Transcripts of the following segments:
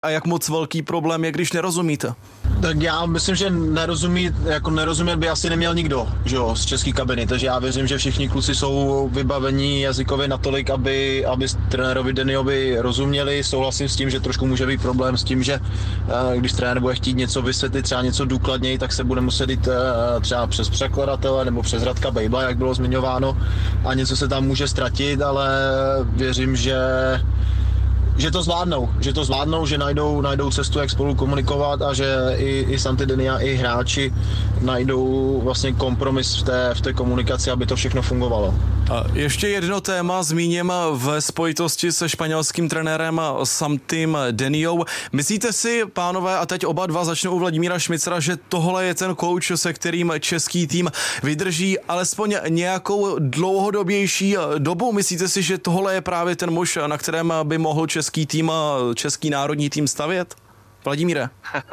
A jak moc velký problém je, když nerozumíte? Tak já myslím, že nerozumět by asi neměl nikdo, že jo, z české kabiny, takže já věřím, že všichni kluci jsou vybavení jazykově natolik, aby trenérovi Deniovi rozuměli. Souhlasím s tím, že trošku může být problém s tím, že když trenér bude chtít něco vysvětlit, třeba něco důkladněji, tak se bude muset jít třeba přes překladatele nebo přes Radka Bejbla, jak bylo zmiňováno, a něco se tam může ztratit, ale věřím, že to zvládnou, že najdou cestu, jak spolu komunikovat, a že i Santi Dennia, i hráči najdou vlastně kompromis v té komunikaci, aby to všechno fungovalo. A ještě jedno téma zmíním ve spojitosti se španělským trenérem Santim Denniou. Myslíte si, pánové, a teď oba dva začnou u Vladimíra Šmicera, že tohle je ten kouč, se kterým český tým vydrží alespoň nějakou dlouhodobější dobu? Myslíte si, že tohle je právě ten muž, na kterém by mohl český národní tým stavět? Vladimíre.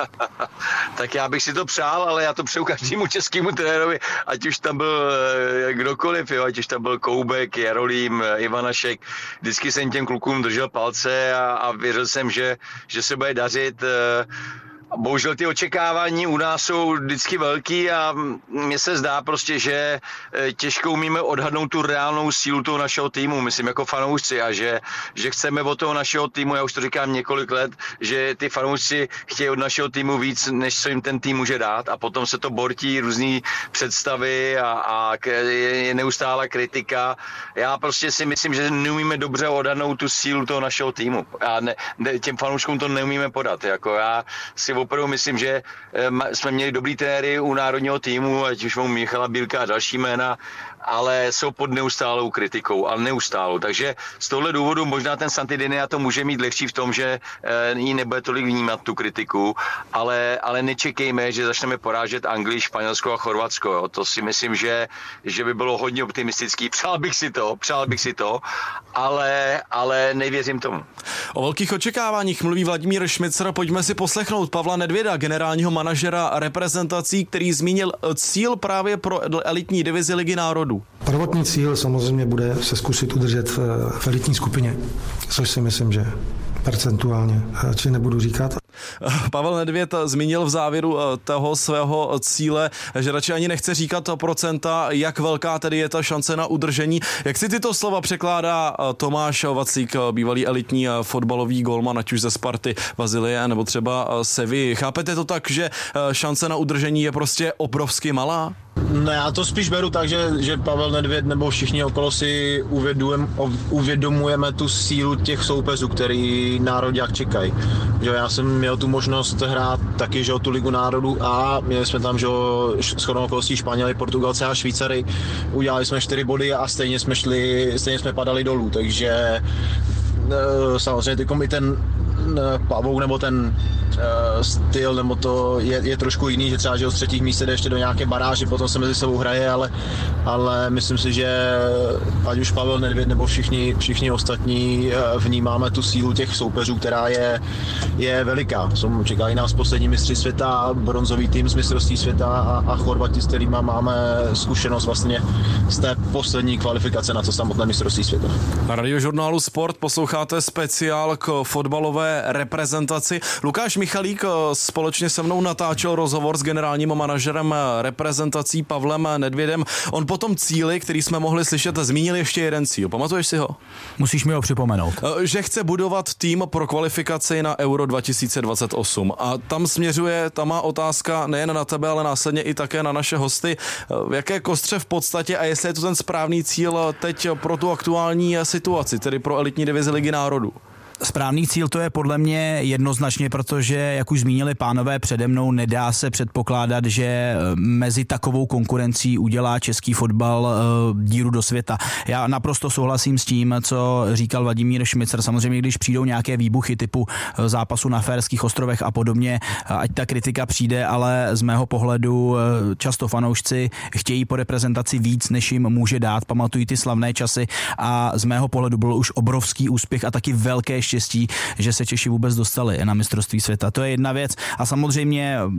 Tak já bych si to přál, ale já to přeju každému českému trenérovi, ať už tam byl kdokoliv, jo, ať už tam byl Koubek, Jarolím, Ivanašek. Vždycky jsem těm klukům držel palce a věřil jsem, že se bude dařit. Bohužel ty očekávání u nás jsou vždycky velký a mně se zdá prostě, že těžko umíme odhadnout tu reálnou sílu toho našeho týmu, myslím jako fanoušci, a že chceme od toho našeho týmu, já už to říkám několik let, že ty fanoušci chtějí od našeho týmu víc, než co jim ten tým může dát, a potom se to bortí různý představy a je neustálá kritika. Já prostě si myslím, že neumíme dobře odhadnout tu sílu toho našeho týmu a těm fanouškům to neumíme podat. Jako já si opravdu myslím, že jsme měli dobrý trenéry u národního týmu, ať už mám Michala Bílka a další jména, ale jsou pod neustálou kritikou, ale neustálou. Takže z tohle důvodu možná ten Santi Dennia to může mít lehčí v tom, že jí nebude tolik vnímat tu kritiku, ale nečekejme, že začneme porážet Anglii, Španělsko a Chorvatsko. Jo. To si myslím, že by bylo hodně optimistický. Přál bych si to, ale nevěřím tomu. O velkých očekáváních mluví Vladimír Šmicer. Pojďme si poslechnout Pavla Nedvěda, generálního manažera reprezentací, který zmínil cíl právě pro elitní divizi Ligy národů. Prvotní cíl samozřejmě bude se zkusit udržet v elitní skupině, což si myslím, že percentuálně, či nebudu říkat. Pavel Nedvěd zmínil v závěru toho svého cíle, že radši ani nechce říkat procenta, jak velká tedy je ta šance na udržení. Jak si tyto slova překládá Tomáš Vaclík, bývalý elitní fotbalový golman, ať už ze Sparty, Bazilie nebo třeba Sevilly? Chápete to tak, že šance na udržení je prostě obrovsky malá? No, já to spíš beru tak, že Pavel Nedvěd nebo všichni okolo si uvědomujeme tu sílu těch soupeřů, který nároďák čekají. Že já jsem měl tu možnost hrát taky, že tu Ligu národů a měli jsme tam, že shodou okolností Španěli, Portugalce a Švýcary. Udělali jsme 4 body a stejně jsme padali dolů, takže samozřejmě i ten pavouk nebo ten styl, nebo to je trošku jiný, že třeba že z 3. místa jde ještě do nějaké baráže, potom se mezi sebou hraje, ale myslím si, že ať už Pavel Nedvěd nebo všichni ostatní vnímáme tu sílu těch soupeřů, která je veliká. Čekají nás poslední mistři světa, bronzový tým z mistrovství světa a Chorvati, s kterými máme zkušenost vlastně z té poslední kvalifikace na to samotné mistrovství světa. Na Radiožurnálu Sport posloucháte speciál k fotbalové reprezentaci. Lukáš Michalík společně se mnou natáčel rozhovor s generálním manažerem reprezentací Pavlem Nedvědem. On po tom cíli, který jsme mohli slyšet, zmínil ještě jeden cíl. Pamatuješ si ho? Musíš mi ho připomenout. Že chce budovat tým pro kvalifikaci na Euro 2028. A tam směřuje ta má otázka nejen na tebe, ale následně i také na naše hosty. V jaké kostře v podstatě a jestli je to ten správný cíl teď pro tu aktuální situaci, tedy pro elitní divizi Ligy národů? Správný cíl to je podle mě jednoznačně, protože, jak už zmínili pánové přede mnou, nedá se předpokládat, že mezi takovou konkurencí udělá český fotbal díru do světa. Já naprosto souhlasím s tím, co říkal Vladimír Šmicer. Samozřejmě, když přijdou nějaké výbuchy typu zápasu na Faerských ostrovech a podobně, ať ta kritika přijde, ale z mého pohledu často fanoušci chtějí po reprezentaci víc, než jim může dát. Pamatují ty slavné časy a z mého pohledu byl už obrovský úspěch a taky velké štěstí, že se Češi vůbec dostali na mistrovství světa. To je jedna věc a samozřejmě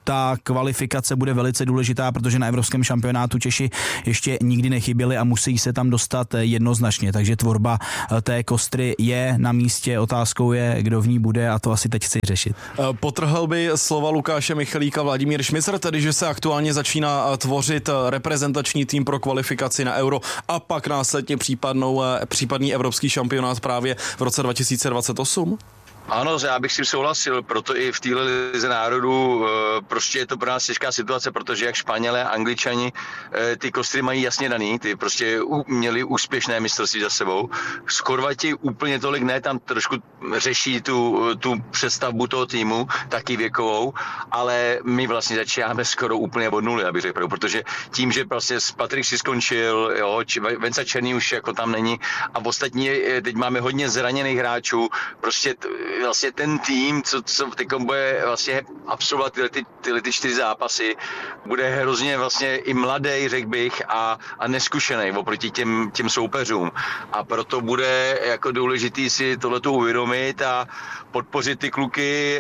ta kvalifikace bude velice důležitá, protože na evropském šampionátu Češi ještě nikdy nechyběli a musí se tam dostat jednoznačně, takže tvorba té kostry je na místě, otázkou je, kdo v ní bude a to asi teď chci řešit. Potrhl by slova Lukáše Michalíka Vladimír Šmicr, tedy že se aktuálně začíná tvořit reprezentační tým pro kvalifikaci na Euro a pak následně případný evropský šampionát právě v roce 2028? Ano, já bych s tím souhlasil, proto i v téhle lize národů prostě je to pro nás těžká situace, protože jak Španělé a Angličani ty kostry mají jasně daný, ty prostě měli úspěšné mistrovství za sebou. Z Chorvati úplně tolik ne, tam trošku řeší tu přestavbu toho týmu, taky věkovou, ale my vlastně začínáme skoro úplně od nuly, abych řekl, protože tím, že vlastně Patrik si skončil, jo, Venca Černý už jako tam není a ostatní teď máme hodně zraněných hráčů, prostě vlastně ten tým, co teďkom bude vlastně absolvovat tyhle 4 zápasy, bude hrozně vlastně i mladý, řekl bych, a neskušený oproti těm soupeřům. A proto bude jako důležitý si tohleto uvědomit a podpořit ty kluky,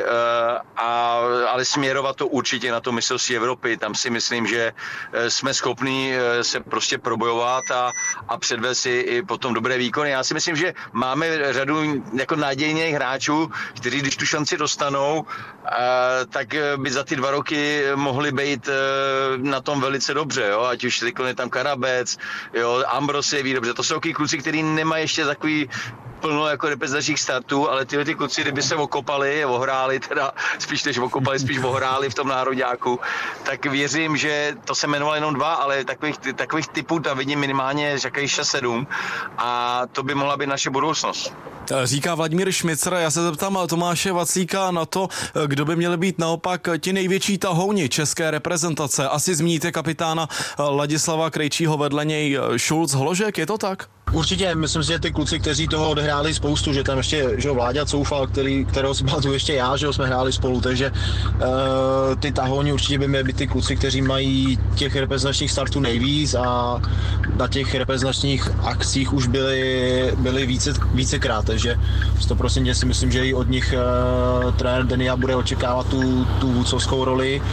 ale směrovat to určitě na to mistrovství Evropy. Tam si myslím, že jsme schopní se prostě probojovat a předvést si i potom dobré výkony. Já si myslím, že máme řadu jako nadějných hráčů, kteří když tu šanci dostanou, tak by za ty 2 roky mohli být na tom velice dobře, jo? Ať už je tam Karabec, jo? Ambros je ví dobře. To jsou takový kluci, kteří nemají ještě takový plno jako reprezentačních startů, ale tyhle ty kluci, kdyby se okopali, ohráli, teda spíš než okopali, spíš ohráli v tom nároďáku, tak věřím, že to se jmenovalo jenom 2, ale takových typů tam vidím minimálně 6-7 a to by mohla být naše budoucnost. Říká Vladimír Šmicr, já se zeptám Tomáše Vaclíka na to, kdo by měli být naopak ti největší tahouni české reprezentace. Asi zmíníte kapitána Ladislava Krejčího, vedle něj Šulc, Hložek, je to tak? Určitě, myslím si, že ty kluci, kteří toho odehráli spoustu, že tam ještě, že Vláďa Coufal, kterého si pamatuju ještě já, že jsme hráli spolu, takže ty tahouni určitě by měli být ty kluci, kteří mají těch reprezentačních startů nejvíc a na těch reprezentačních akcích už byli vícekrát, takže 100% si myslím, že i od nich trenér Denia bude očekávat tu vůdcovskou roli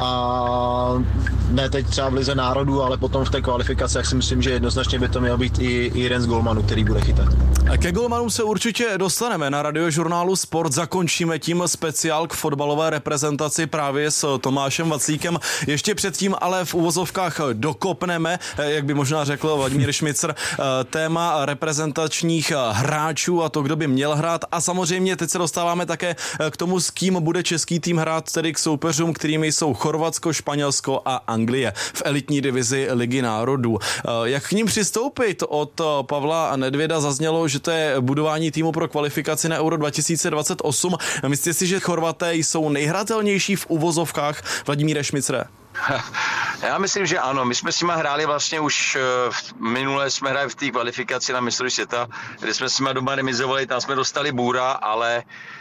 a ne teď třeba v lize národů, ale potom v té kvalifikaci, jak si myslím, že jednoznačně by to měl být i jeden z golmanů, který bude chytat. Ke golmanům se určitě dostaneme. Na Radiožurnálu Sport zakončíme tím speciál k fotbalové reprezentaci právě s Tomášem Vaclíkem. Ještě předtím ale v uvozovkách dokopneme, jak by možná řekl Vladimír Šmicr, téma reprezentačních hráčů a to, kdo by měl hrát. A samozřejmě teď se dostáváme také k tomu, s kým bude český tým hrát, tedy k soupeřům, kterými jsou Chorvatsko, Španělsko a Anglie v elitní divizi Ligy národů. Jak k ním přistoupit? Od Pavla Nedvěda zaznělo, že to je budování týmu pro kvalifikaci na Euro 2028. Myslíte si, že Chorvaté jsou nejhratelnější v uvozovkách, Vladimíre Šmicre? Já myslím, že ano. My jsme s nima hráli vlastně už minule jsme hráli v té kvalifikaci na mistrovství světa, kde jsme s nima doma remizovali, tam jsme dostali bůra, ale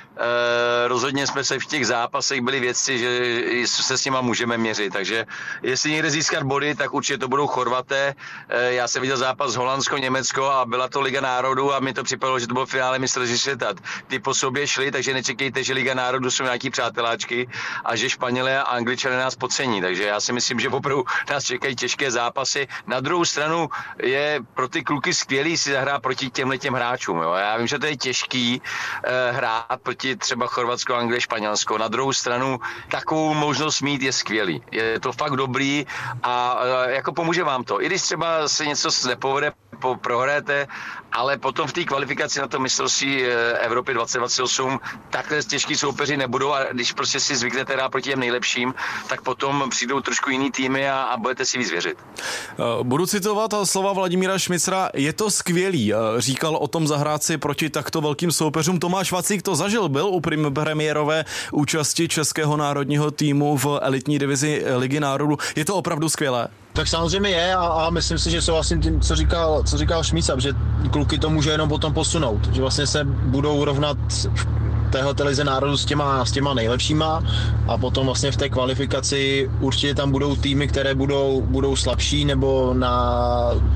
rozhodně jsme se v těch zápasech byli vědci, že se s nima můžeme měřit, takže jestli někde získat body, tak určitě to budou Chorvaté. Já jsem viděl zápas Holandsko, Německo a byla to Liga národů a mi to připadalo, že to bylo finále mistrovství světa. Ty po sobě šli, takže nečekejte, že Liga národů jsou nějaký přáteláčky a že Španělé a Angličané nás podcení, takže já si myslím, že opravdu nás čekají těžké zápasy. Na druhou stranu je pro ty kluky skvělý si zahrát proti těmhletěm hráčům. Jo? Já vím, že to je těžký hrát proti třeba Chorvatsko, Anglie, Španělsko. Na druhou stranu takovou možnost mít je skvělý. Je to fakt dobrý a jako pomůže vám to. I když třeba se něco nepovede, prohrajete, ale potom v té kvalifikaci na to mistrovství Evropy 2028 takhle těžký soupeři nebudou a když prostě si zvyknete hrát proti těm nejlepším, tak potom přijdou trošku jiný týmy a budete si víc věřit. Budu citovat slova Vladimíra Šmicra. Je to skvělý. Říkal o tom zahrát si proti takto velkým soupeřům. Tomáš Vaclík to zažil, byl u premiérové účasti českého národního týmu v elitní divizi Ligy národů. Je to opravdu skvělé? Tak samozřejmě je a myslím si, že souhlasím tím, co říkal Šmíca, že kluky to může jenom potom posunout, že vlastně se budou rovnat téhle lize národů s těma nejlepšíma a potom vlastně v té kvalifikaci určitě tam budou týmy, které budou slabší nebo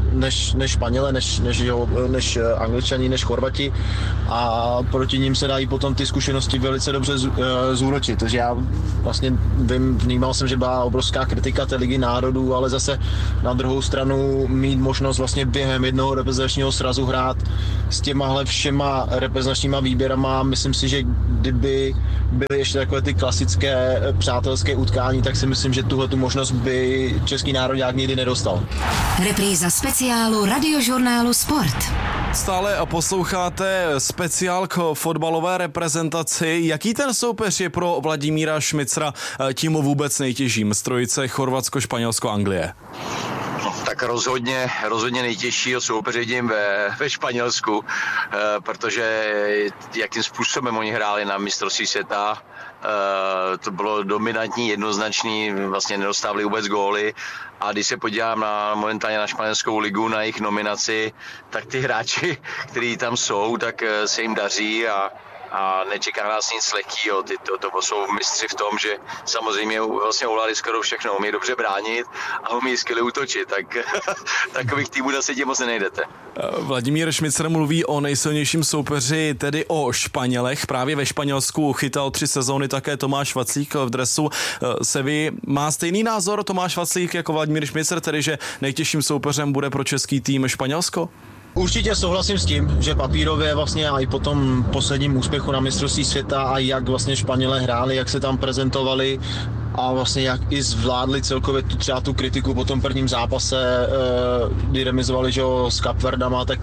než Španěle, než Angličani, než Chorvati a proti ním se dají potom ty zkušenosti velice dobře zúročit. Takže já vlastně vnímal jsem, že byla obrovská kritika té ligy národů, ale zase na druhou stranu mít možnost vlastně během jednoho reprezentačního srazu hrát s těmahle všema reprezentačníma výběrama. Myslím si, že kdyby byly ještě takové ty klasické přátelské utkání, tak si myslím, že tuhletu možnost by český nároďák nikdy nedostal. Repríza speciálu Radiožurnálu Sport. Stále posloucháte speciál k fotbalové reprezentaci. Jaký ten soupeř je pro Vladimíra Šmicra tím vůbec nejtěžším z trojice Chorvatsko, Španělsko, Anglie? Tak rozhodně nejtěžšího soupeře vidím ve Španělsku, protože jakým způsobem oni hráli na mistrovství světa, to bylo dominantní, jednoznačný, vlastně nedostávali vůbec góly. A když se podívám momentálně na španělskou ligu, na jejich nominaci, tak ty hráči, kteří tam jsou, tak se jim daří a nečeká nás nic lehkýho. To jsou mistři v tom, že samozřejmě vlastně ovládli skoro všechno. Umí dobře bránit a umí skvěle útočit, tak takových týmů na světě moc nenajdete. Vladimír Šmicr mluví o nejsilnějším soupeři, tedy o Španělech. Právě ve Španělsku chytal 3 sezóny také Tomáš Vaclík v dresu Sevy. Má stejný názor Tomáš Vaclík jako Vladimír Šmicr, tedy že nejtěžším soupeřem bude pro český tým Španělsko? Určitě souhlasím s tím, že papírově vlastně a i po tom posledním úspěchu na mistrovství světa a jak vlastně Španělé hráli, jak se tam prezentovali a vlastně jak i zvládli celkově třeba tu kritiku po tom prvním zápase, kdy remizovali s Kapverdama, tak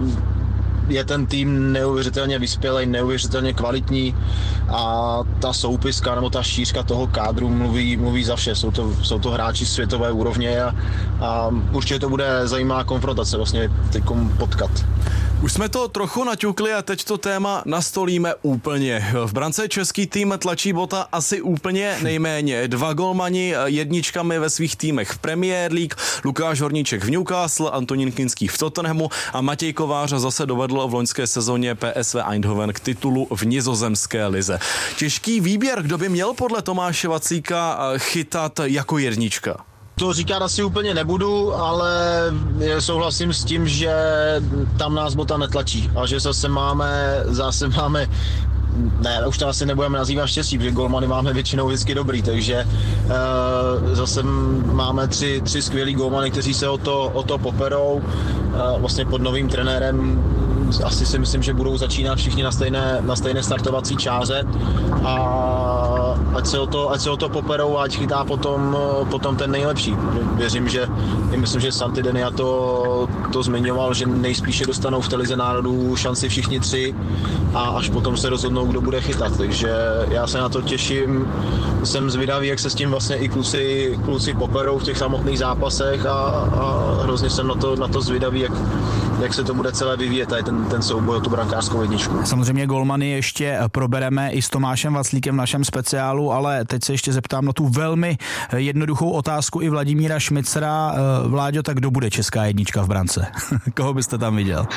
je ten tým neuvěřitelně vyspělý, neuvěřitelně kvalitní a ta soupiska nebo ta šířka toho kádru mluví za vše. Jsou to hráči světové úrovně a určitě to bude zajímavá konfrontace vlastně teďkom potkat. Už jsme to trochu naťukli a teď to téma nastolíme úplně. V brance český tým tlačí bota asi úplně nejméně. 2 golmani jedničkami ve svých týmech v Premier League, Lukáš Horníček v Newcastle, Antonín Kinský v Tottenhamu a Matěj Kovář zase dovedl v loňské sezóně PSV Eindhoven k titulu v nizozemské lize. Těžký výběr, kdo by měl podle Tomáše Vaclíka chytat jako jednička? To říkat asi úplně nebudu, ale souhlasím s tím, že tam nás bota netlačí a že zase máme ne, už to asi nebudeme nazývat štěstí, protože golmany máme většinou vždycky dobrý, takže zase máme tři skvělý golmany, kteří se o to poperou. Vlastně pod novým trenérem asi si myslím, že budou začínat všichni na stejné startovací čáře a ať se o to poperou a ať chytá potom ten nejlepší. Věřím, myslím, že Santi Denia to zmiňoval, že nejspíše dostanou v televizi národů šanci všichni 3 a až potom se rozhodnou, kdo bude chytat. Takže já se na to těším, jsem zvědavý, jak se s tím vlastně i kluci poperou v těch samotných zápasech a hrozně jsem na to zvědavý, jak se to bude celé vyvíjet, tady ten souboj o tu brankářskou jedničku. Samozřejmě golmany ještě probereme i s Tomášem Vaclíkem v našem speciálu, ale teď se ještě zeptám na tu velmi jednoduchou otázku i Vladimíra Šmicra. Vláďo, tak kdo bude česká jednička v brance? Koho byste tam viděl?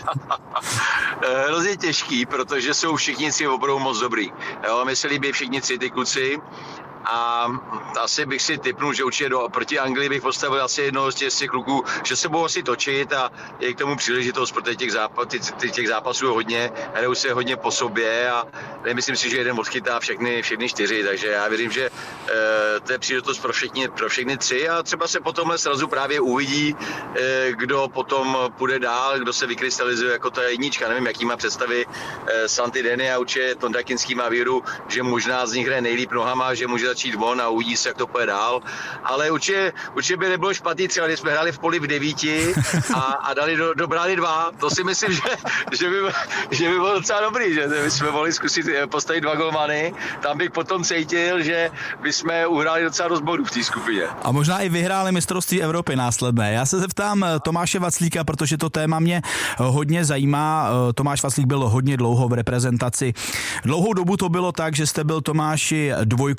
Hrozně těžký, protože jsou všichni 3 opravdu moc dobrý. Jo, mi se líbí všichni 3 ty kluci. A asi bych si tipnul, že určitě proti Anglii bych postavil asi jednoho z těch kluků, že se budou asi točit a je k tomu příležitost, protože těch zápasů je hodně, hrajou se hodně po sobě a nemyslím si, že jeden odchytá všechny 4, takže já věřím, že to je příležitost pro všechny 3 a třeba se potom srazu právě uvidí, kdo potom půjde dál, kdo se vykrystalizuje jako ta jednička. Nevím, jaký má představy Santi Denia, určitě Tonda Kinský má víru, že možná z nich hraje nejlíp nohama, že může začít von a uvidí se, jak to půjde dál. Ale určitě by nebylo špatný, třeba když jsme hráli v poli v 9 a dobrali 2. To si myslím, že by bylo docela dobrý, že bychom mohli zkusit postavit 2 golmany. Tam bych potom cítil, že bychom uhráli docela dost bodů v té skupině. A možná i vyhráli mistrovství Evropy následné. Já se zeptám Tomáše Vaclíka, protože to téma mě hodně zajímá. Tomáš Vaclík byl hodně dlouho v reprezentaci. Dlouhou dobu to bylo tak, že jste byl, Tomáši, 2 za Petra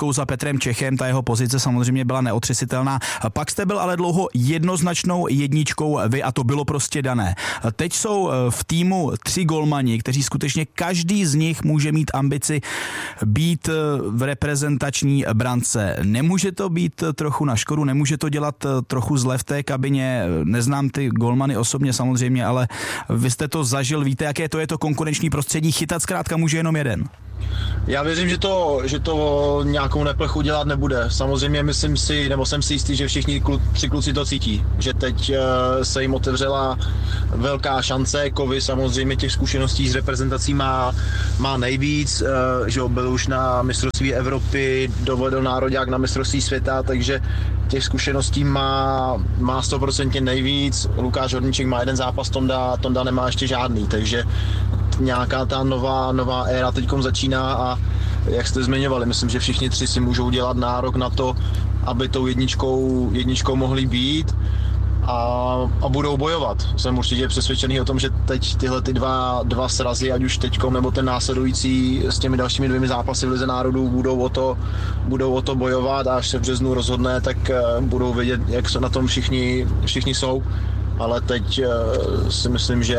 Petrem Čechem, ta jeho pozice samozřejmě byla neotřesitelná. Pak jste byl ale dlouho jednoznačnou jedničkou vy a to bylo prostě dané. Teď jsou v týmu 3 golmani, kteří skutečně každý z nich může mít ambici být v reprezentační brance. Nemůže to být trochu na škodu, nemůže to dělat trochu zle v té kabině? Neznám ty golmany osobně samozřejmě, ale vy jste to zažil, víte, jaké to je to konkurenční prostředí, chytat zkrátka může jenom jeden. Já věřím, že to nějakou neplechu dělat nebude. Samozřejmě myslím si, nebo jsem si jistý, že všichni 3 kluci to cítí. Že teď se jim otevřela velká šance. Kovy samozřejmě těch zkušeností s reprezentací má nejvíc. Že byl už na mistrovství Evropy, dovedl nároďák na mistrovství světa, takže těch zkušeností má 100% nejvíc. Lukáš Horníček má 1 zápas, Tonda nemá ještě žádný, takže nějaká ta nová éra teďkom začíná a jak jste zmiňovali, myslím, že všichni 3 si můžou dělat nárok na to, aby tou jedničkou mohli být a budou bojovat. Jsem určitě přesvědčený o tom, že teď tyhle ty dva srazy, ať už teďkom nebo ten následující s těmi dalšími 2 zápasy v Lize národů budou o to bojovat a až se v březnu rozhodne, tak budou vědět, jak na tom všichni jsou. Ale teď si myslím, že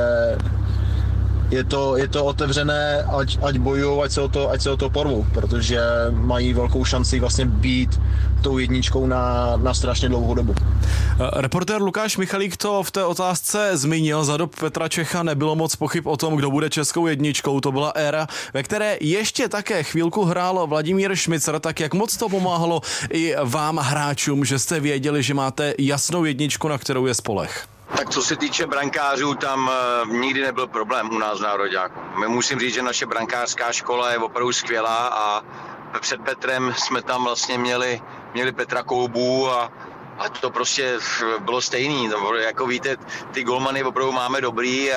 je to otevřené, ať bojují, ať se o to porvou, protože mají velkou šanci vlastně být tou jedničkou na strašně dlouhou dobu. Reportér Lukáš Michalík to v té otázce zmínil. Za dob Petra Čecha nebylo moc pochyb o tom, kdo bude českou jedničkou. To byla éra, ve které ještě také chvílku hrál Vladimír Šmicer. Tak jak moc to pomáhalo i vám hráčům, že jste věděli, že máte jasnou jedničku, na kterou je spoleh? Tak co se týče brankářů, tam nikdy nebyl problém u nás v nároďáku. My musím říct, že naše brankářská škola je opravdu skvělá a před Petrem jsme tam vlastně měli Petra Koubu a to prostě bylo stejný. Jako víte, ty golmany opravdu máme dobrý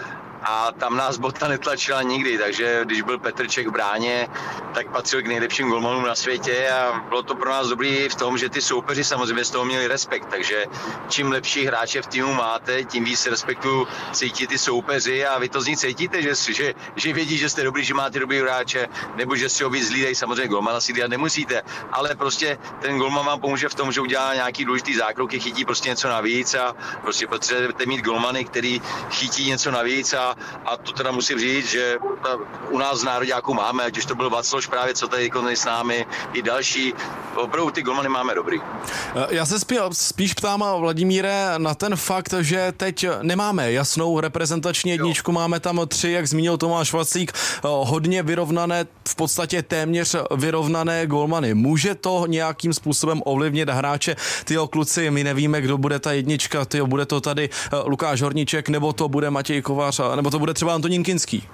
a tam nás bota netlačila nikdy, takže když byl Petr Čech v bráně, tak patřil k nejlepším golmanům na světě a bylo to pro nás dobrý v tom, že ty soupeři samozřejmě z toho měli respekt, takže čím lepší hráče v týmu máte, tím víc respektu cítí ty soupeři a vy to z nich cítíte, že vědí, že jste dobrý, že máte dobrý hráče, nebo že si ho víc hlídají, samozřejmě golmana si dělat nemusíte, ale prostě ten golman vám pomůže v tom, že udělá nějaký důležitý zákroky, chytí prostě něco navíc a prostě potřebujete mít golmany, který chytí něco navíc a to teda musím říct, že u nás v nároďáku máme, ať už to byl Václav právě, co tady s námi, i další, opravdu ty golmany máme dobrý. Já se spíš ptám, Vladimíre, na ten fakt, že teď nemáme jasnou reprezentační jedničku, máme tam 3, jak zmínil Tomáš Vaclík, hodně vyrovnané, v podstatě téměř vyrovnané golmany. Může to nějakým způsobem ovlivnit hráče? Tyjo, kluci, my nevíme, kdo bude ta jednička, tyjo, bude to tady Lukáš Horníček, nebo to bude Matěj Kovář, nebo to bude třeba Antonín Kinský?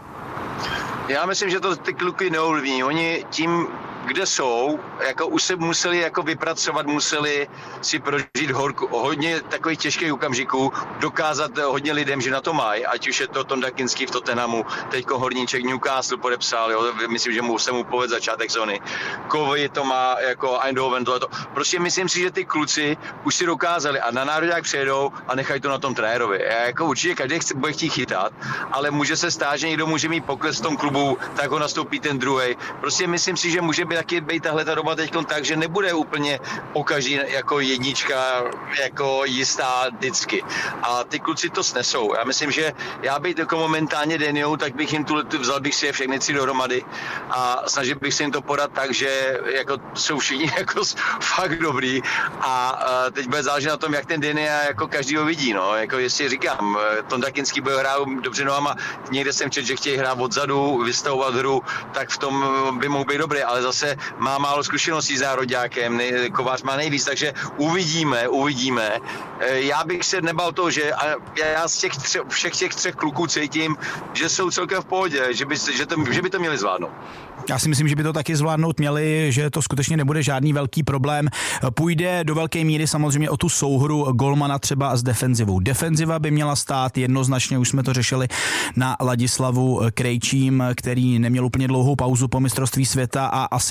Já myslím, že to ty kluky neovlivní. Oni tím, kde jsou, jako už se museli jako vypracovat, museli si prožít hodně takových těžkých okamžiků, dokázat hodně lidem, že na to mají, ať už je to Tonda Kinský v Tottenhamu, teďko Horníček Newcastle podepsal, jo, myslím, že se mu povedl začátek zóny. Kovy to má jako Eindhoven, tohleto. Prostě myslím si, že ty kluci už si dokázali a na nároďák přijedou a nechají to na tom trenérovi. Jako určitě každý bude chtít chytat, ale může se stát, že někdo může mít pokles v tom klubu, tak ho nastoupí ten druhej. Prostě myslím si, že může být tahle ta doba teď tak, že nebude úplně o každý jako jednička jako jistá vždycky. A ty kluci to snesou. Já myslím, že já být jako momentálně Deniou, tak bych jim vzal bych si je všechny 3 dohromady a snažil bych si jim to podat tak, že jako jsou všichni jako fakt dobrý a teď bude záležet na tom, jak ten Denia jako každý ho vidí, no. Jako jestli říkám, Tonda Kinský bude hrát dobře nohama, někde jsem četl, že chtějí hrát odzadu, vystavovat hru, tak v tom by mohl být dobrý, ale zase má málo zkušeností s nároďákem, Kovář má nejvíc, takže uvidíme. Já bych se nebal toho, že já z všech těch 3 kluků cítím, že jsou celkem v pohodě, že by to měli zvládnout. Já si myslím, že by to taky zvládnout měli, že to skutečně nebude žádný velký problém. Půjde do velké míry samozřejmě o tu souhru golmana třeba s defenzivou. Defenziva by měla stát jednoznačně, už jsme to řešili, na Ladislavu Krejčím, který neměl úplně dlouhou pauzu po mistrovství světa a asi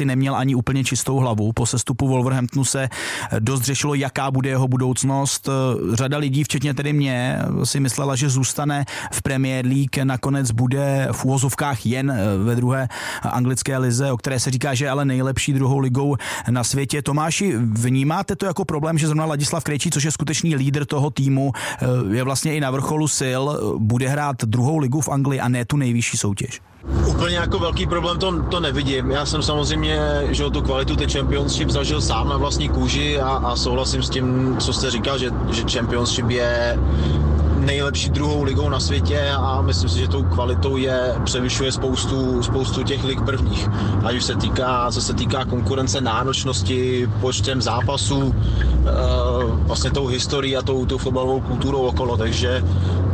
asi neměl ani úplně čistou hlavu. Po sestupu Wolverhamptonu se dost řešilo, jaká bude jeho budoucnost. Řada lidí, včetně tedy mě, si myslela, že zůstane v Premier League, nakonec bude v uvozovkách jen ve druhé anglické lize, o které se říká, že je ale nejlepší druhou ligou na světě. Tomáši, vnímáte to jako problém, že zrovna Ladislav Krejčí, což je skutečný lídr toho týmu, je vlastně i na vrcholu sil, bude hrát druhou ligu v Anglii a ne tu nejvyšší soutěž? Úplně jako velký problém to nevidím. Já jsem samozřejmě, že tu kvalitu té Championship zažil sám na vlastní kůži a souhlasím s tím, co jste říkal, že Championship je nejlepší druhou ligou na světě a myslím si, že tou kvalitou převyšuje spoustu těch lig prvních. Ať už co se týká konkurence, náročnosti, počtem zápasů, vlastně tou historií a tou fotbalovou kulturou okolo, takže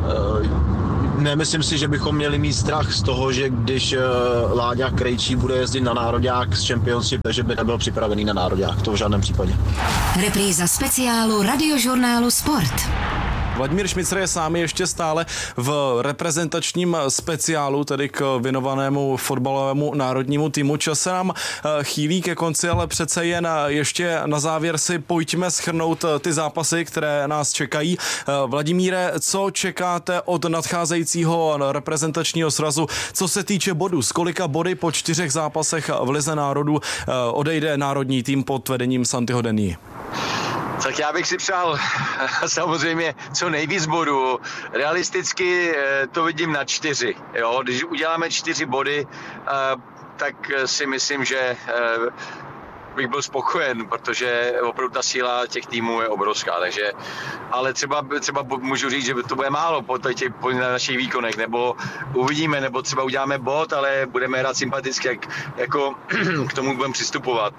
nemyslím si, že bychom měli mít strach z toho, že když Láďa Krejčí bude jezdit na nároďák z Championship, takže by nebyl připravený na nároďák, to v žádném případě. Repríza speciálu Radiožurnálu Sport. Vladimír Šmicr je sám ještě stále v reprezentačním speciálu, tedy k věnovanému fotbalovému národnímu týmu. Čas se nám chýlí ke konci, ale přece jen ještě na závěr si pojďme shrnout ty zápasy, které nás čekají. Vladimíre, co čekáte od nadcházejícího reprezentačního srazu, co se týče bodů? Z kolika body po 4 zápasech v Lize národů odejde národní tým pod vedením Santiho Denny? Tak já bych si přál samozřejmě co nejvíc bodů. Realisticky to vidím na 4. Jo? Když uděláme 4 body, tak si myslím, že bych byl spokojen, protože opravdu ta síla těch týmů je obrovská, takže, ale třeba můžu říct, že to bude málo po našich výkonech, nebo uvidíme, nebo třeba uděláme bod, ale budeme hrát sympaticky, jako k tomu budeme přistupovat.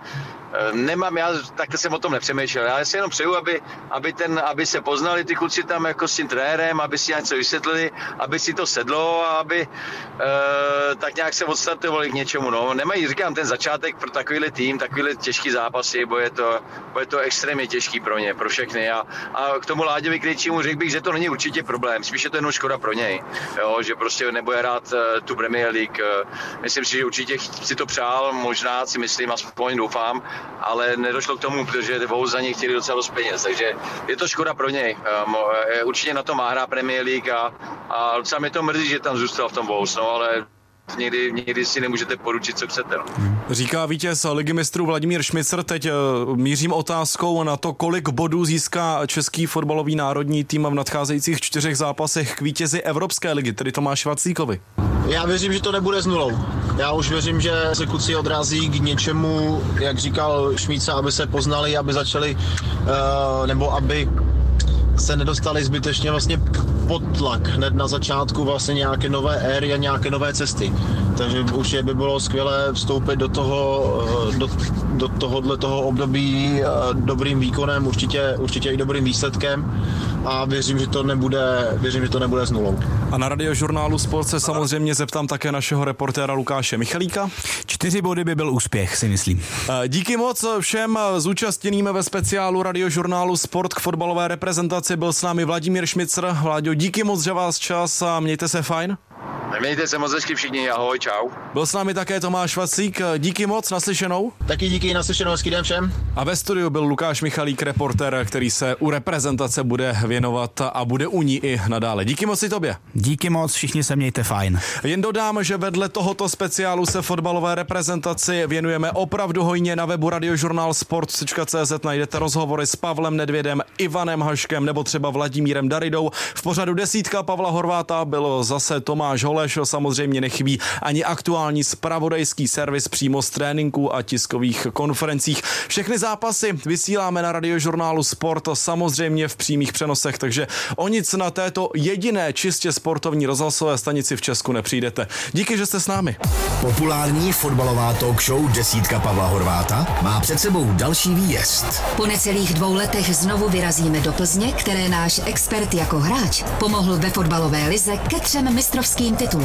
Já takhle jsem o tom nepřemýšlel, já si jenom přeju, aby se poznali ty kluci tam jako s tím trenérem, aby si něco vysvětlili, aby si to sedlo a aby tak nějak se odstartovali k něčemu. No. Nemají, říkám, ten začátek pro takovýhle tým, takovýhle těžký zápasy, bude to extrémně těžký pro ně, pro všechny. A k tomu Láďovi Krejčímu řekl bych, že to není určitě problém, spíš je to jenom škoda pro něj, jo, že prostě nebude hrát tu Premier League. Myslím si, že určitě si to přál, možná si myslím, aspoň doufám, ale nedošlo k tomu, protože za něj chtěli docela dost peněz, takže je to škoda pro něj. Určitě na to má hrát Premier League a docela mě to mrzí, že tam zůstal v tom Wolves, no, ale někdy si nemůžete poručit, co chcete. No. Říká vítěz Ligy mistrů Vladimír Šmicr. Teď mířím otázkou na to, kolik bodů získá český fotbalový národní tým v nadcházejících 4 zápasech k vítězi Evropské ligy, tedy Tomáši Vaclíkovi. Já věřím, že to nebude s 0. Já už věřím, že se kluci odrazí k něčemu, jak říkal Šmíca, aby se poznali, aby začali, nebo aby se nedostali zbytečně vlastně pod tlak hned na začátku vlastně nějaké nové éry a nějaké nové cesty. Takže už by bylo skvělé vstoupit do tohoto období dobrým výkonem, určitě i dobrým výsledkem a věřím, že to nebude s 0. A na Radiožurnálu Sport se samozřejmě zeptám také našeho reportéra Lukáše Michalíka. 4 body by byl úspěch, si myslím. Díky moc všem zúčastněným ve speciálu Radiožurnálu Sport k fotbalové reprezentaci. Byl s námi Vladimír Šmicr. Vláďo, díky moc, že vás čas a mějte se fajn. Mějte se moc hezky všichni, ahoj, čau. Byl s námi také Tomáš Vaclík, díky moc, naslyšenou. Taky díky, naslyšenou, hezký den všem. A ve studiu byl Lukáš Michalík, reportér, který se u reprezentace bude věnovat a bude u ní i nadále. Díky moc i tobě. Díky moc, všichni se mějte fajn. Jen dodám, že vedle tohoto speciálu se fotbalové reprezentaci věnujeme opravdu hojně. Na webu radiožurnálsport.cz najdete rozhovory s Pavlem Nedvědem, Ivanem Haškem nebo třeba Vladimírem Daridou. V pořadu Desítka Pavla Horváta byl zase Tomáš Holeš. Samozřejmě nechybí ani aktuální zpravodajský servis přímo z tréninků a tiskových konferencích. Všechny zápasy vysíláme na Radiožurnálu Sport, samozřejmě v přímých přenosech, takže o nic na této jediné čistě sportovní rozhlasové stanici v Česku nepřijdete. Díky, že jste s námi. Populární fotbalová talk show Desítka Pavla Horváta má před sebou další výjezd. Po necelých 2 letech znovu vyrazíme do Plzně, které náš expert jako hráč pomohl ve fotbalové lize ke 3 mistrovským titulům.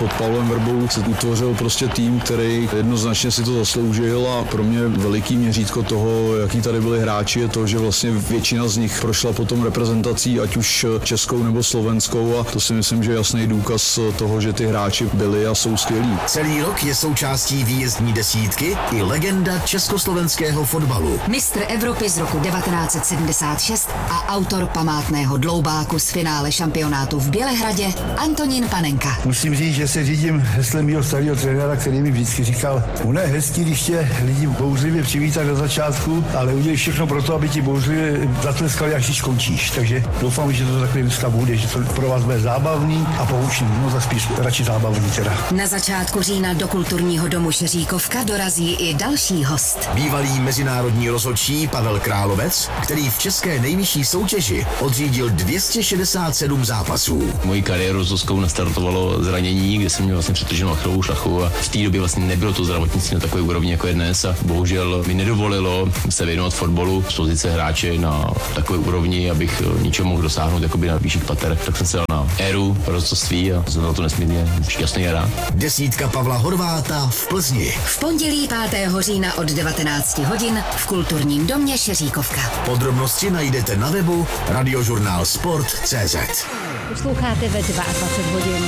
Pod Pavlem Vrbou se utvořil prostě tým, který jednoznačně si to zasloužil a pro mě veliký měřítko toho, jaký tady byli hráči, je to, že vlastně většina z nich prošla potom reprezentací, ať už českou nebo slovenskou, a to si myslím, že je jasný důkaz toho, že ty hráči byli a jsou skvělí. Celý rok je součástí výjezdní desítky i legenda československého fotbalu. Mistr Evropy z roku 1976 a autor památného dloubáku z finále šampionátu v Bělehradě Antonín Panenka. Musím říct, že se řídím heslem mého starého trenéra, který mi vždycky říkal, ono je hezký, když tě lidi bouřlivě přivítají na začátku, ale udělej všechno pro to, aby ti bouřlivě zatleskali, až když skončíš. Takže doufám, že to takový dneska bude, že to pro vás bude zábavný a poučný. No za spíš radši zábavný teda. Na začátku října do kulturního domu Šeříkovka dorazí i další host. Bývalý mezinárodní rozhodčí Pavel Královec, který v české nejvyšší soutěži odřídil 267 zápasů. Moji kariéru s Zoskou nastartovalo zranění, kde jsem měl vlastně přetrženou achilovou šlachu a v té době vlastně nebylo to zdravotnictví na takové úrovni, jako je dnes, a bohužel mi nedovolilo se věnovat fotbalu z pozice hráče na takové úrovni, abych ničeho mohl dosáhnout jakoby na vyšších pater. Tak jsem se dal na éru rozhodcovství a jsem na to nesmírně šťastný a rád. Desítka Pavla Horváta v Plzni. V pondělí 5. října od 19 hodin v kulturním domě Šeříkovka. Podrobnosti najdete na webu radiožurnálsport.cz. Posloucháte ve 22 hodin.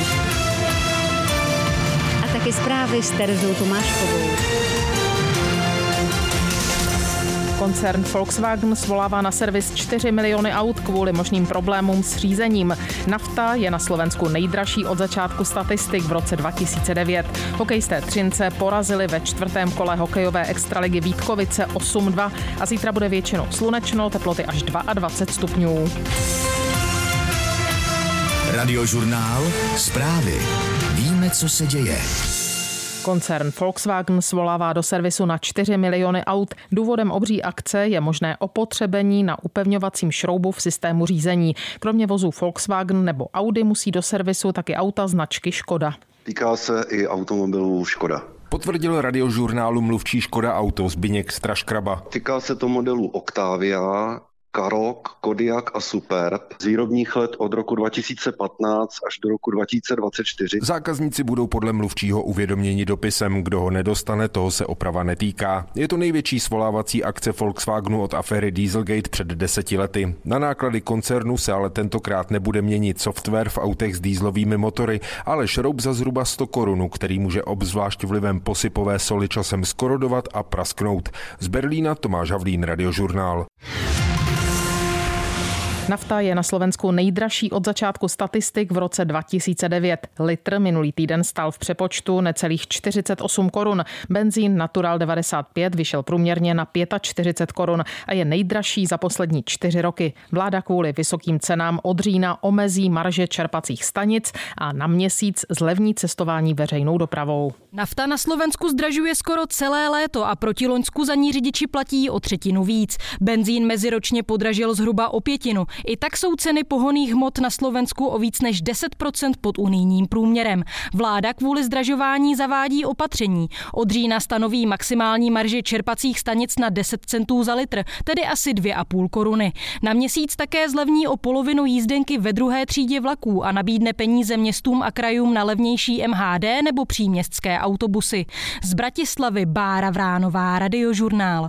A taky zprávy s Terezou Tomáškovou. Koncern Volkswagen svolává na servis 4 miliony aut kvůli možným problémům s řízením. Nafta je na Slovensku nejdražší od začátku statistik v roce 2009. Hokejisté Třince porazili ve 4. kole hokejové extraligy Vítkovice 8-2 a zítra bude většinou slunečno, teploty až 22 stupňů. Radiožurnál, zprávy. Víme, co se děje. Koncern Volkswagen svolává do servisu na 4 miliony aut. Důvodem obří akce je možné opotřebení na upevňovacím šroubu v systému řízení. Kromě vozů Volkswagen nebo Audi musí do servisu taky auta značky Škoda. Týká se i automobilů Škoda. Potvrdil Radiožurnálu mluvčí Škoda Auto Zbyněk Straškraba. Týká se to modelů Octavia, Karoq, Kodiaq a Superb z výrobních let od roku 2015 až do roku 2024. Zákazníci budou podle mluvčího uvědoměni dopisem. Kdo ho nedostane, toho se oprava netýká. Je to největší svolávací akce Volkswagenu od aféry Dieselgate před 10 lety. Na náklady koncernu se ale tentokrát nebude měnit software v autech s dieselovými motory, ale šroub za zhruba 100 korun, který může obzvlášť vlivem posypové soli časem skorodovat a prasknout. Z Berlína Tomáš Havlín, Radiožurnál. Nafta je na Slovensku nejdražší od začátku statistik v roce 2009. Litr minulý týden stál v přepočtu necelých 48 korun. Benzín Natural 95 vyšel průměrně na 45 korun a je nejdražší za poslední 4 roky. Vláda kvůli vysokým cenám od října omezí marže čerpacích stanic a na měsíc zlevní cestování veřejnou dopravou. Nafta na Slovensku zdražuje skoro celé léto a proti loňsku za ní řidiči platí o 1/3 víc. Benzín meziročně podražil zhruba o 1/5. I tak jsou ceny pohonných hmot na Slovensku o víc než 10% pod unijním průměrem. Vláda kvůli zdražování zavádí opatření. Od října stanoví maximální marži čerpacích stanic na 10 centů za litr, tedy asi 2,5 koruny. Na měsíc také zlevní o polovinu jízdenky ve druhé třídě vlaků a nabídne peníze městům a krajům na levnější MHD nebo příměstské autobusy. Z Bratislavy Bára Vránová, Radiožurnál.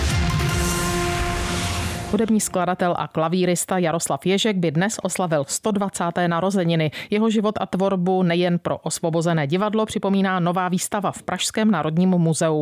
Hudební skladatel a klavírista Jaroslav Ježek by dnes oslavil 120. narozeniny. Jeho život a tvorbu nejen pro Osvobozené divadlo připomíná nová výstava v Pražském národním muzeu.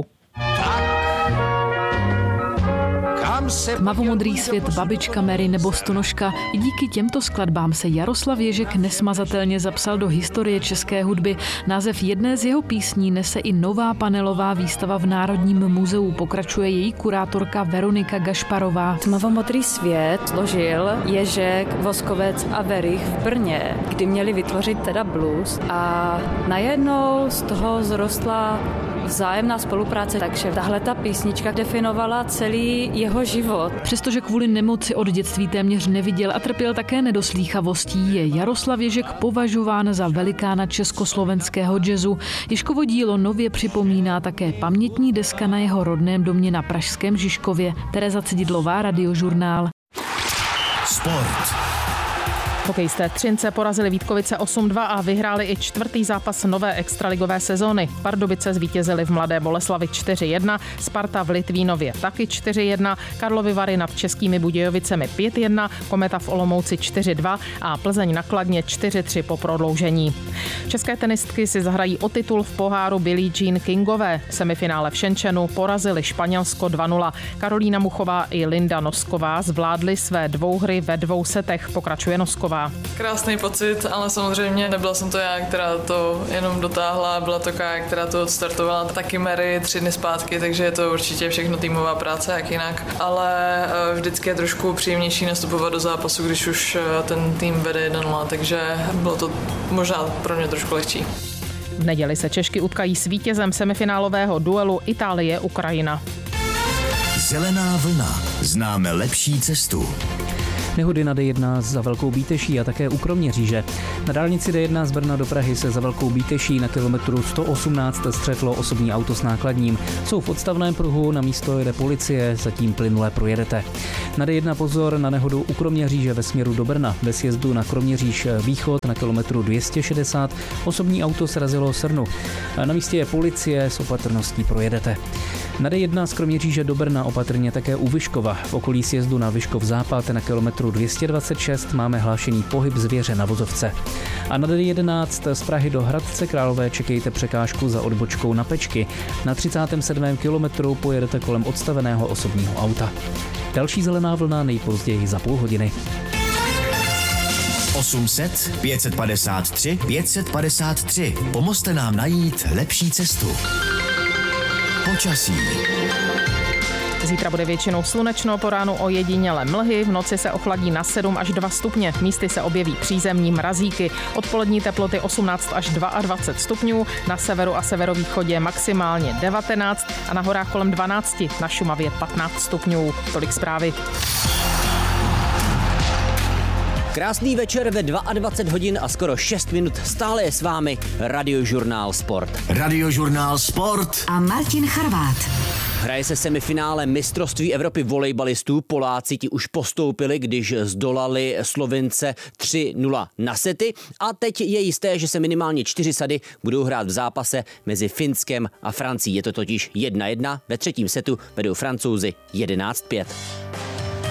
Tmavomodrý svět, Babička Mary nebo Stonožka. I díky těmto skladbám se Jaroslav Ježek nesmazatelně zapsal do historie české hudby. Název jedné z jeho písní nese i nová panelová výstava v Národním muzeu. Pokračuje její kurátorka Veronika Gašparová. Tmavomodrý svět složil Ježek, Voskovec a Verich v Brně, kdy měli vytvořit teda blues a najednou z toho zrostla vzájemná spolupráce, takže tahle ta písnička definovala celý jeho život. Přestože kvůli nemoci od dětství téměř neviděl a trpěl také nedoslýchavostí, je Jaroslav Ježek považován za velikána československého jazzu. Ježkovo dílo nově připomíná také pamětní deska na jeho rodném domě na pražském Žižkově. Tereza Cididlová, Radiožurnál. Sport. Hokejisté Třince porazili Vítkovice 8-2 a vyhráli i čtvrtý zápas nové extraligové sezóny. Pardubice zvítězili v Mladé Boleslavi 4-1, Sparta v Litvínově taky 4-1, Karlovy Vary nad Českými Budějovicemi 5-1, Kometa v Olomouci 4-2 a Plzeň na Kladně 4-3 po prodloužení. České tenistky si zahrají o titul v poháru Billie Jean Kingové. V semifinále v Shenzhenu porazili Španělsko 2-0. Karolína Muchová i Linda Nosková zvládly své dvouhry ve 2 setech, pokračuje Nosková. Krásný pocit, ale samozřejmě nebyla jsem to já, která to jenom dotáhla, byla to Kája, která to odstartovala, taky Mary 3 dny zpátky, takže je to určitě všechno týmová práce, jak jinak. Ale vždycky je trošku příjemnější nastupovat do zápasu, když už ten tým vede 1-0, takže bylo to možná pro mě trošku lehčí. V neděli se Češky utkají s vítězem semifinálového duelu Itálie-Ukrajina. Zelená vlna. Známe lepší cestu. Nehody na D1 za Velkou Bíteší a také u Kroměříže. Na dálnici D1 z Brna do Prahy se za Velkou Bíteší na kilometru 118 střetlo osobní auto s nákladním. Jsou v odstavném pruhu, na místo jede policie, zatím plynule projedete. Na D1 pozor na nehodu u Kroměříže ve směru do Brna. Ve sjezdu na Kroměříž východ na kilometru 260 osobní auto srazilo srnu. Na místě je policie, s opatrností projedete. Na D1 z Kroměříže do Brna opatrně také u Vyškova. V okolí sjezdu na Vyškov západ na kilometru 226 máme hlášený pohyb zvěře na vozovce. A na D11 z Prahy do Hradce Králové čekejte překážku za odbočkou na Pečky. Na 37. kilometru pojedete kolem odstaveného osobního auta. Další zelená vlna nejpozději za půl hodiny. 800 553 553. Pomozte nám najít lepší cestu. Počasí. Zítra bude většinou slunečno, po ránu ojedinělé mlhy, v noci se ochladí na 7 až 2 stupně, místy se objeví přízemní mrazíky, odpolední teploty 18 až 22 stupňů, na severu a severovýchodě maximálně 19 a na horách kolem 12, na Šumavě 15 stupňů. Tolik zprávy. Krásný večer ve 22 hodin a skoro 6 minut. Stále je s vámi Radiožurnál Sport. Radiožurnál Sport a Martin Charvát. Hraje se semifinále mistrovství Evropy volejbalistů. Poláci ti už postoupili, když zdolali Slovince 3-0 na sety. A teď je jisté, že se minimálně 4 sady budou hrát v zápase mezi Finskem a Francií. Je to totiž 1-1. Ve třetím setu vedou Francouzi 11-5.